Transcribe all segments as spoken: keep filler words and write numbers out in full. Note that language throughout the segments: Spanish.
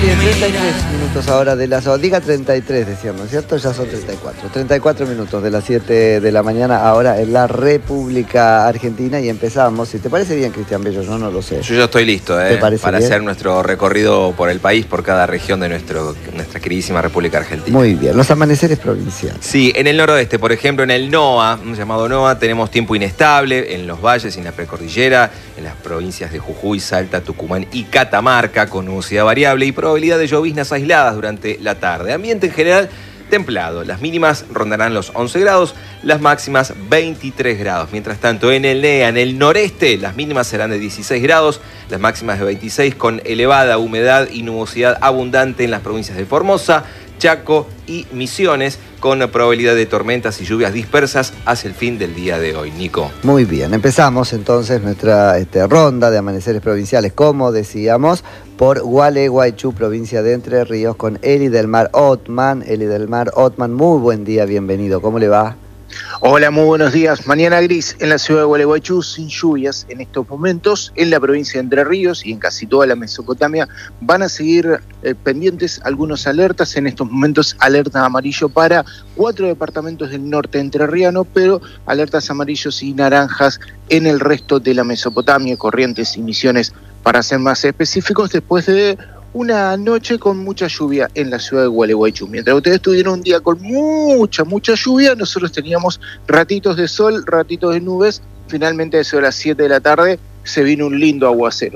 bien, treinta y tres minutos ahora de las... Diga treinta y tres, decíamos, ¿no es cierto? Ya son treinta y cuatro. treinta y cuatro minutos de las siete de la mañana ahora en la República Argentina y empezamos. Si te parece bien, Cristian Bello, yo no lo sé. Yo ya estoy listo, ¿eh? Para bien? hacer nuestro recorrido por el país, por cada región de nuestro, nuestra queridísima República Argentina. Muy bien, los amaneceres provinciales. Sí, en el noroeste, por ejemplo, en el NOA, un llamado NOA, tenemos tiempo inestable en los valles y en la precordillera, en las provincias de Jujuy, Salta, Tucumán y Catamarca, con nubosidad variable y probabilidad de lloviznas aisladas durante la tarde. Ambiente en general templado. Las mínimas rondarán los once grados, las máximas veintitrés grados. Mientras tanto, en el NEA, en el noreste, las mínimas serán de dieciséis grados, las máximas de veintiséis, con elevada humedad y nubosidad abundante en las provincias de Formosa, Chaco y Misiones, con probabilidad de tormentas y lluvias dispersas hacia el fin del día de hoy. Nico. Muy bien, empezamos entonces nuestra este, ronda de amaneceres provinciales, como decíamos, por Gualeguaychú, provincia de Entre Ríos, con Eli del Mar Otman. Eli del Mar Otman, muy buen día, bienvenido. ¿Cómo le va? Hola, muy buenos días. Mañana gris en la ciudad de Gualeguaychú, sin lluvias en estos momentos. En la provincia de Entre Ríos y en casi toda la Mesopotamia van a seguir eh, pendientes algunos alertas. En estos momentos, alerta amarillo para cuatro departamentos del norte entrerriano, pero alertas amarillos y naranjas en el resto de la Mesopotamia, Corrientes y Misiones, para ser más específicos, después de una noche con mucha lluvia en la ciudad de Gualeguaychú. Mientras ustedes tuvieron un día con mucha, mucha lluvia, nosotros teníamos ratitos de sol, ratitos de nubes. Finalmente, a eso de las siete de la tarde, se vino un lindo aguacero.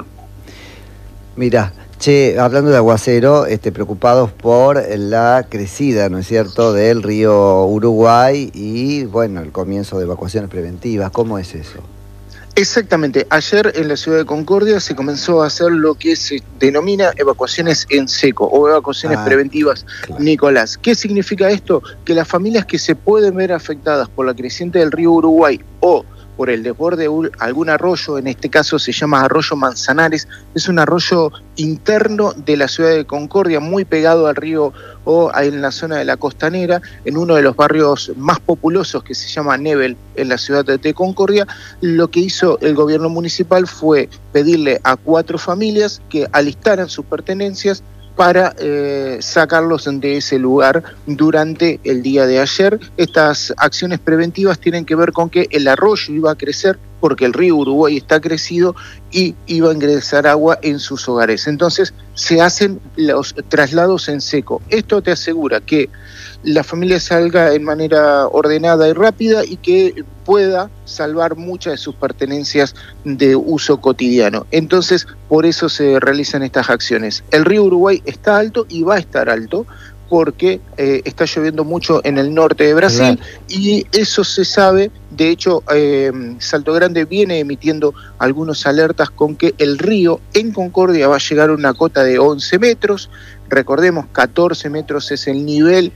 Mirá, che, hablando de aguacero, este, preocupados por la crecida, ¿no es cierto?, del río Uruguay y, bueno, el comienzo de evacuaciones preventivas. ¿Cómo es eso? Exactamente. Ayer en la ciudad de Concordia se comenzó a hacer lo que se denomina evacuaciones en seco o evacuaciones ah, preventivas, claro. Nicolás. ¿Qué significa esto? Que las familias que se pueden ver afectadas por la creciente del río Uruguay o por el desborde de algún arroyo, en este caso se llama Arroyo Manzanares, es un arroyo interno de la ciudad de Concordia, muy pegado al río o en la zona de la Costanera, en uno de los barrios más populosos que se llama Nebel, en la ciudad de Concordia. Lo que hizo el gobierno municipal fue pedirle a cuatro familias que alistaran sus pertenencias para eh, sacarlos de ese lugar durante el día de ayer. Estas acciones preventivas tienen que ver con que el arroyo iba a crecer porque el río Uruguay está crecido y iba a ingresar agua en sus hogares. Entonces se hacen los traslados en seco. Esto te asegura que la familia salga en manera ordenada y rápida y que pueda salvar muchas de sus pertenencias de uso cotidiano. Entonces, por eso se realizan estas acciones. El río Uruguay está alto y va a estar alto porque eh, está lloviendo mucho en el norte de Brasil, claro. Y eso se sabe. De hecho, eh, Salto Grande viene emitiendo algunos alertas con que el río en Concordia va a llegar a una cota de once metros. Recordemos, catorce metros es el nivel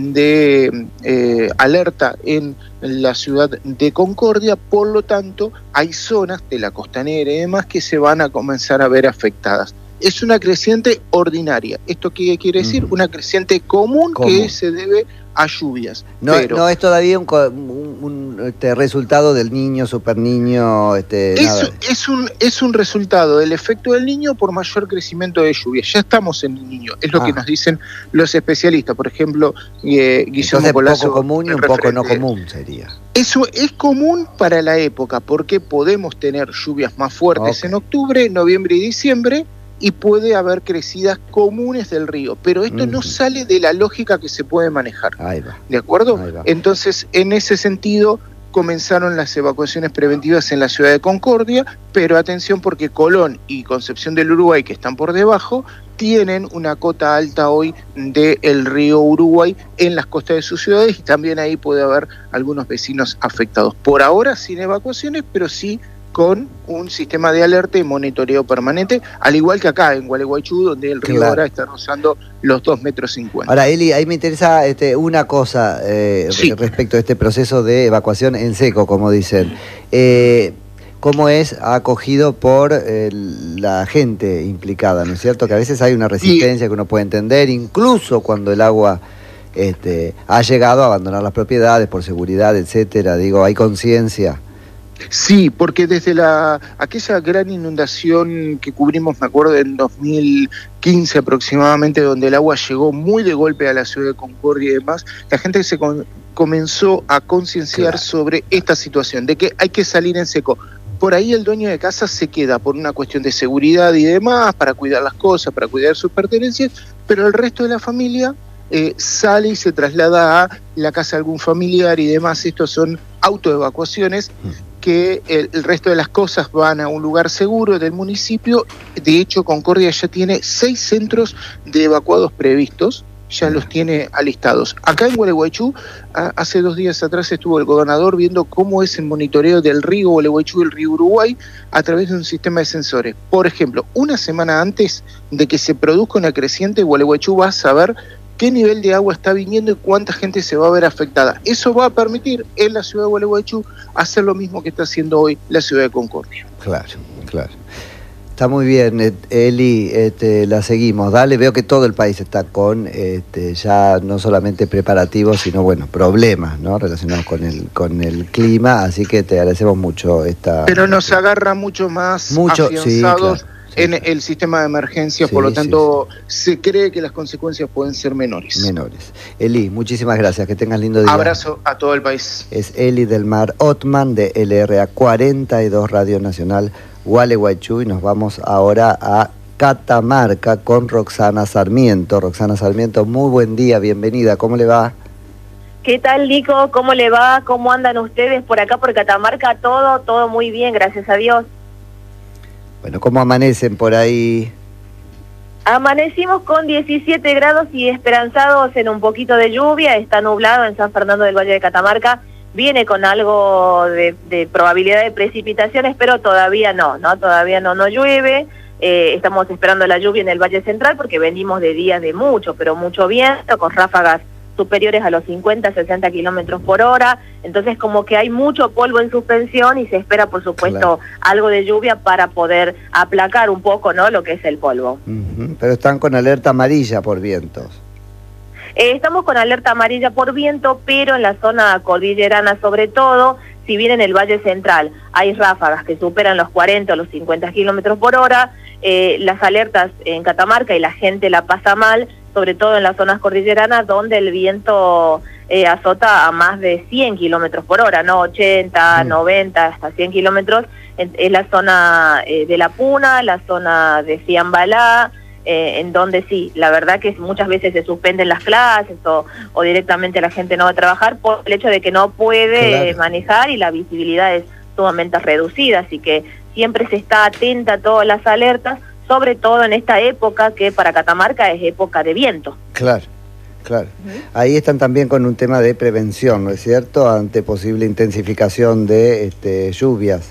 de eh, alerta en la ciudad de Concordia, por lo tanto hay zonas de la costanera y demás que se van a comenzar a ver afectadas. Es una creciente ordinaria. ¿Esto qué quiere decir? Mm. Una creciente común, común que se debe a lluvias. No, pero no es todavía un, un, un este, resultado del niño, super niño. Este, es, nada. Es, un, es un resultado del efecto del niño por mayor crecimiento de lluvias. Ya estamos en el niño, es lo ah. que nos dicen los especialistas. Por ejemplo, eh, Guillermo Colazo. Un poco común y un poco no común sería. Eso es común para la época, porque podemos tener lluvias más fuertes okay. en octubre, noviembre y diciembre, y puede haber crecidas comunes del río, pero esto mm. no sale de la lógica que se puede manejar. Ahí va. ¿De acuerdo? Ahí va. Entonces, en ese sentido, comenzaron las evacuaciones preventivas en la ciudad de Concordia, pero atención porque Colón y Concepción del Uruguay, que están por debajo, tienen una cota alta hoy del río Uruguay en las costas de sus ciudades y también ahí puede haber algunos vecinos afectados. Por ahora sin evacuaciones, pero sí con un sistema de alerta y monitoreo permanente, al igual que acá en Gualeguaychú, donde el río claro. ahora está rozando los dos metros cincuenta. Ahora, Eli, ahí me interesa este, una cosa eh, sí. respecto a este proceso de evacuación en seco, como dicen. Eh, ¿Cómo es acogido por eh, la gente implicada, ¿no es cierto? Que a veces hay una resistencia y... que uno puede entender, incluso cuando el agua este, ha llegado a abandonar las propiedades por seguridad, etcétera. Digo, hay conciencia Sí, porque desde la aquella gran inundación que cubrimos, me acuerdo, en dos mil quince aproximadamente, donde el agua llegó muy de golpe a la ciudad de Concordia y demás, la gente se con, comenzó a concienciar claro. sobre esta situación, de que hay que salir en seco. Por ahí el dueño de casa se queda por una cuestión de seguridad y demás, para cuidar las cosas, para cuidar sus pertenencias, pero el resto de la familia eh, sale y se traslada a la casa de algún familiar y demás. Estos son autoevacuaciones, que el, el resto de las cosas van a un lugar seguro del municipio. De hecho, Concordia ya tiene seis centros de evacuados previstos, ya los tiene alistados. Acá en Gualeguaychú, a, hace dos días atrás estuvo el gobernador viendo cómo es el monitoreo del río Gualeguaychú y el río Uruguay a través de un sistema de sensores. Por ejemplo, una semana antes de que se produzca una creciente, Gualeguaychú va a saber qué nivel de agua está viniendo y cuánta gente se va a ver afectada. Eso va a permitir en la ciudad de Gualeguaychú hacer lo mismo que está haciendo hoy la ciudad de Concordia. Claro, claro. Está muy bien, Eli, este, la seguimos. Dale, veo que todo el país está con este, ya no solamente preparativos, sino bueno, problemas, ¿no? Relacionados con el con el clima, así que te agradecemos mucho esta. Pero nos agarra mucho más mucho, afianzados. Sí, claro. En el sistema de emergencia, sí, por lo tanto, sí, sí. se cree que las consecuencias pueden ser menores. Menores. Eli, muchísimas gracias, que tengas lindo día. Abrazo a todo el país. Es Eli del Mar Ottman de L R A cuarenta y dos Radio Nacional Gualeguaychú, y nos vamos ahora a Catamarca con Roxana Sarmiento. Roxana Sarmiento, muy buen día, bienvenida, ¿cómo le va? ¿Qué tal, Nico? ¿Cómo le va? ¿Cómo andan ustedes por acá, por Catamarca? Todo, todo muy bien, gracias a Dios. Bueno, ¿cómo amanecen por ahí? Amanecimos con diecisiete grados y esperanzados en un poquito de lluvia. Está nublado en San Fernando del Valle de Catamarca. Viene con algo de, de probabilidad de precipitaciones, pero todavía no, ¿no? Todavía no, no llueve. Eh, estamos esperando la lluvia en el Valle Central porque venimos de días de mucho, pero mucho viento, con ráfagas superiores a los cincuenta, sesenta kilómetros por hora. Entonces como que hay mucho polvo en suspensión y se espera, por supuesto, claro, algo de lluvia para poder aplacar un poco, ¿no?, lo que es el polvo. Uh-huh. Pero están con alerta amarilla por vientos. Eh, estamos con alerta amarilla por viento, pero en la zona cordillerana sobre todo, si bien en el Valle Central hay ráfagas que superan los cuarenta o los cincuenta kilómetros por hora, eh, las alertas en Catamarca y la gente la pasa mal, sobre todo en las zonas cordilleranas donde el viento eh, azota a más de cien kilómetros por hora, ¿no? ochenta, mm. noventa, hasta cien kilómetros. Es en la zona eh, de La Puna, la zona de Fiambalá, eh, en donde sí, la verdad que muchas veces se suspenden las clases o, o directamente la gente no va a trabajar por el hecho de que no puede claro. manejar y la visibilidad es sumamente reducida, así que siempre se está atenta a todas las alertas, sobre todo en esta época que para Catamarca es época de viento. Claro, claro. Uh-huh. Ahí están también con un tema de prevención, ¿no es cierto?, ante posible intensificación de este, lluvias.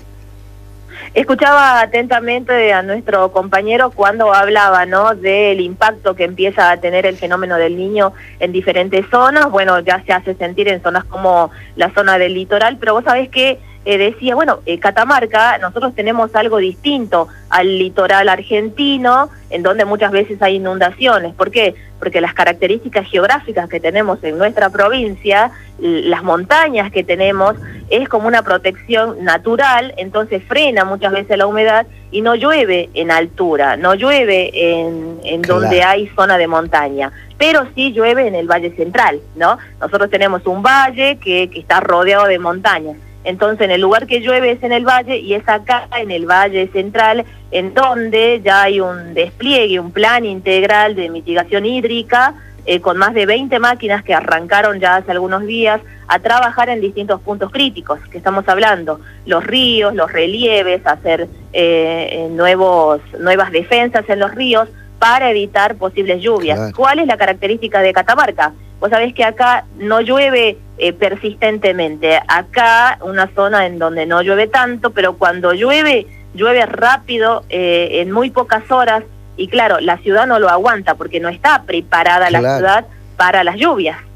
Escuchaba atentamente a nuestro compañero cuando hablaba, ¿no?, del impacto que empieza a tener el fenómeno del Niño en diferentes zonas. Bueno, ya se hace sentir en zonas como la zona del litoral, pero vos sabés que eh, decía, bueno, eh, Catamarca, nosotros tenemos algo distinto al litoral argentino, en donde muchas veces hay inundaciones. ¿Por qué? Porque las características geográficas que tenemos en nuestra provincia, las montañas que tenemos, es como una protección natural, entonces frena muchas veces la humedad y no llueve en altura, no llueve en, en claro. donde hay zona de montaña, pero sí llueve en el Valle Central, ¿no? Nosotros tenemos un valle que, que está rodeado de montañas. Entonces, en el lugar que llueve es en el valle, y es acá, en el Valle Central, en donde ya hay un despliegue, un plan integral de mitigación hídrica, eh, con más de veinte máquinas que arrancaron ya hace algunos días a trabajar en distintos puntos críticos, que estamos hablando, los ríos, los relieves, hacer eh, nuevos, nuevas defensas en los ríos para evitar posibles lluvias. Claro. ¿Cuál es la característica de Catamarca? Vos sabés que acá no llueve eh, persistentemente. Acá, una zona en donde no llueve tanto, pero cuando llueve, llueve rápido, eh, en muy pocas horas, y claro, la ciudad no lo aguanta porque no está preparada claro. la ciudad para las lluvias. Claro.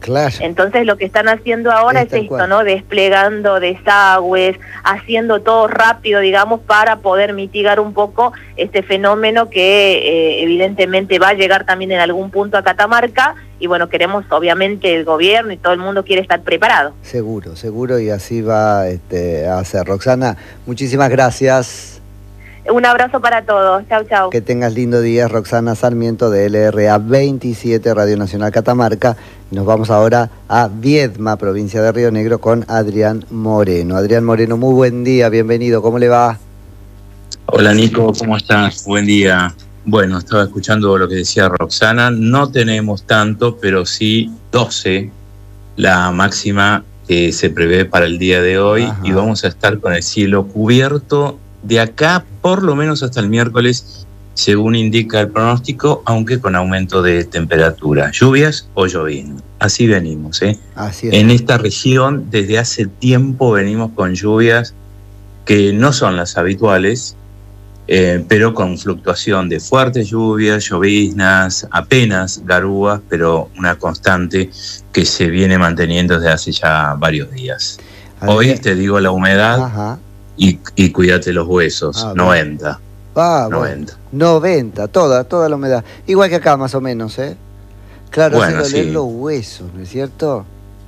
Claro. Entonces lo que están haciendo ahora es, es esto, cual. ¿no? Desplegando desagües, haciendo todo rápido, digamos, para poder mitigar un poco este fenómeno que eh, evidentemente va a llegar también en algún punto a Catamarca. Y bueno, queremos, obviamente, el gobierno y todo el mundo quiere estar preparado. Seguro, seguro, y así va este, a ser. Roxana, muchísimas gracias. Un abrazo para todos. Chau, chau. Que tengas lindo día. Roxana Sarmiento de L R A veintisiete, Radio Nacional Catamarca. Nos vamos ahora a Viedma, provincia de Río Negro, con Adrián Moreno. Adrián Moreno, muy buen día, bienvenido. ¿Cómo le va? Hola, Nico, ¿cómo estás? Buen día. Bueno, estaba escuchando lo que decía Roxana. No tenemos tanto, pero sí doce, la máxima que se prevé para el día de hoy. Ajá. Y vamos a estar con el cielo cubierto de acá por lo menos hasta el miércoles, según indica el pronóstico, aunque con aumento de temperatura, lluvias o lloviznas. Así venimos, ¿eh? Así es. En esta región desde hace tiempo venimos con lluvias que no son las habituales, Eh, pero con fluctuación de fuertes lluvias, lloviznas, apenas garúas, pero una constante que se viene manteniendo desde hace ya varios días. Hoy te digo la humedad y, y cuídate los huesos, ah, noventa. Ah, noventa. Bueno, noventa, toda, toda la humedad. Igual que acá más o menos, ¿eh? Claro, bueno, hace doler sí. los huesos, ¿no es cierto?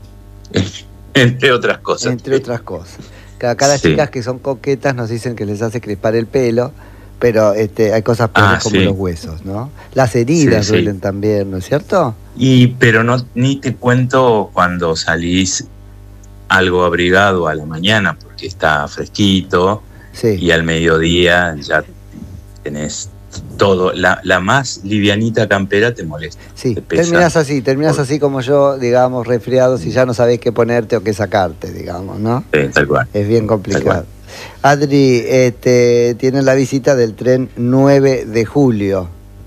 Entre otras cosas. Entre otras cosas. Acá las sí. chicas que son coquetas nos dicen que les hace crispar el pelo. Pero este, hay cosas peores ah, como sí. los huesos, ¿no? Las heridas sí, duelen sí. también, ¿no es cierto? Y pero no ni te cuento cuando salís algo abrigado a la mañana porque está fresquito sí. y al mediodía ya tenés todo. La, la más livianita campera te molesta. Sí, te terminás así, terminás así como yo, digamos, resfriado si ya no sabés qué ponerte o qué sacarte, digamos, ¿no? Sí, tal cual. Es bien complicado. Adri, este, tienen la visita del tren nueve de julio.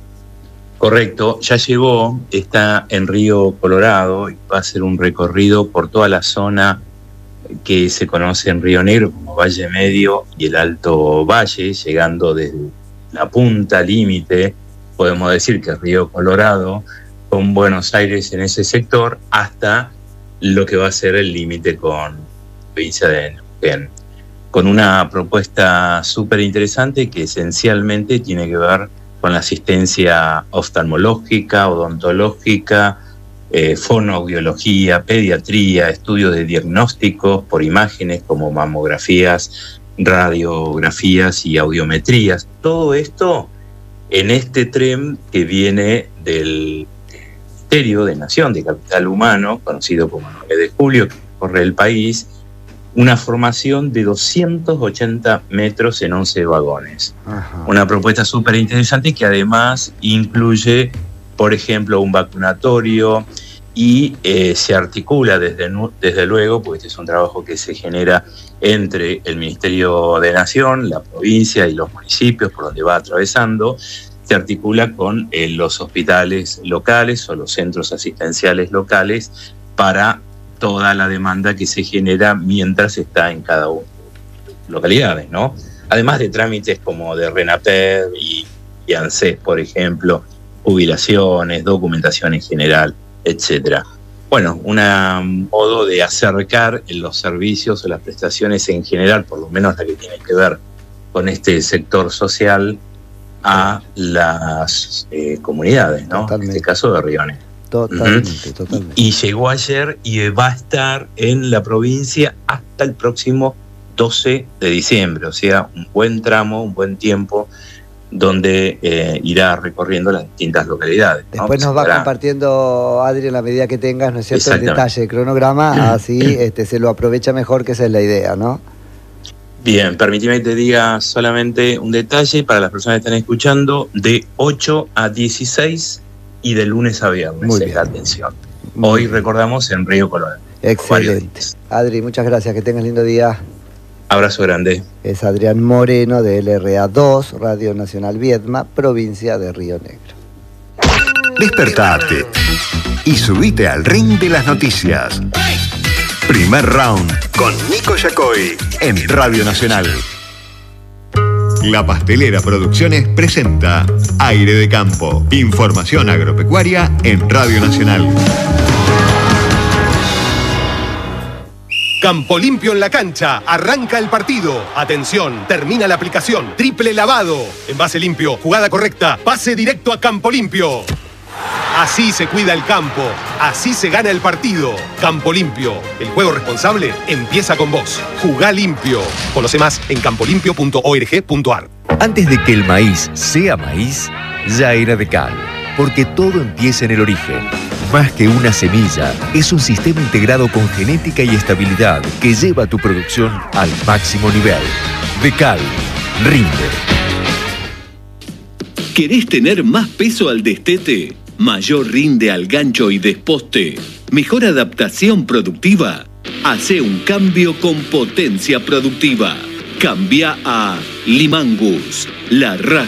Correcto, ya llegó, está en Río Colorado y va a hacer un recorrido por toda la zona que se conoce en Río Negro como Valle Medio y el Alto Valle, llegando desde la punta límite, podemos decir que Río Colorado, con Buenos Aires en ese sector, hasta lo que va a ser el límite con la provincia de Neuquén, con una propuesta súper interesante que esencialmente tiene que ver con la asistencia oftalmológica, odontológica, eh, fonoaudiología, pediatría, estudios de diagnósticos por imágenes como mamografías, radiografías y audiometrías. Todo esto en este tren que viene del Ministerio de Nación de Capital Humano, conocido como nueve de julio, que corre el país, una formación de doscientos ochenta metros en once vagones. Ajá. Una propuesta súper interesante que además incluye, por ejemplo, un vacunatorio y eh, se articula desde, desde luego, porque este es un trabajo que se genera entre el Ministerio de Nación, la provincia y los municipios por donde va atravesando, se articula con eh, los hospitales locales o los centros asistenciales locales para toda la demanda que se genera mientras está en cada una de las localidades, ¿no? Además de trámites como de RENAPED y, y ANSES, por ejemplo, jubilaciones, documentación en general, etcétera. Bueno, un modo de acercar los servicios o las prestaciones en general, por lo menos la que tiene que ver con este sector social, a las eh, comunidades, ¿no? Totalmente. En este caso de Río Negro. Totalmente, uh-huh. totalmente. Y, y llegó ayer y va a estar en la provincia hasta el próximo doce de diciembre, o sea, un buen tramo, un buen tiempo, donde eh, irá recorriendo las distintas localidades, ¿no? Después nos va Será... compartiendo, Adri, en la medida que tengas, ¿no es cierto?, el detalle, el cronograma, así este, se lo aprovecha mejor, que esa es la idea, ¿no? Bien, permíteme que te diga solamente un detalle para las personas que están escuchando, de ocho a dieciséis y de lunes a viernes. Muy bien. La atención. Muy Hoy bien. Recordamos en Río Colorado. Excelente. Adri, muchas gracias, que tengas lindo día. Abrazo grande. Es Adrián Moreno de L R A dos, Radio Nacional Viedma, provincia de Río Negro. Despertate y subite al ring de las noticias. Primer round con Nico Yacoy en Radio Nacional. La Pastelera Producciones presenta Aire de Campo. Información agropecuaria en Radio Nacional. Campo Limpio en la cancha. Arranca el partido. Atención, termina la aplicación. Triple lavado. Envase limpio, jugada correcta. Pase directo a Campo Limpio. Así se cuida el campo. Así se gana el partido. Campo Limpio. El juego responsable empieza con vos. Jugá limpio. Conoce más en campo limpio punto org punto ar. Antes de que el maíz sea maíz, ya era Decal. Porque todo empieza en el origen. Más que una semilla, es un sistema integrado con genética y estabilidad que lleva tu producción al máximo nivel. Decal, rinde. ¿Querés tener más peso al destete? ¿Mayor rinde al gancho y desposte? ¿Mejor adaptación productiva? Hacé un cambio con potencia productiva. Cambia a Limangus, la raza